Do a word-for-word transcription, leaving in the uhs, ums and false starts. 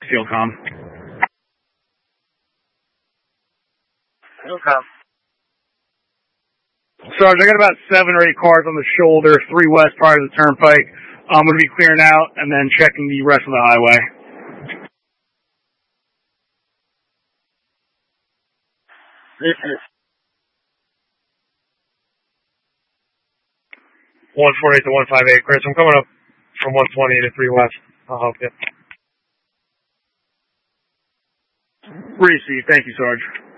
field comm. Field comm. Sarge, I got about seven or eight cars on the shoulder, three west part of the turnpike. I'm going to be clearing out and then checking the rest of the highway. This is one forty-eight to one fifty-eight, Chris. I'm coming up from one twenty to three west. I'll help you. Receive. Thank you, Sarge.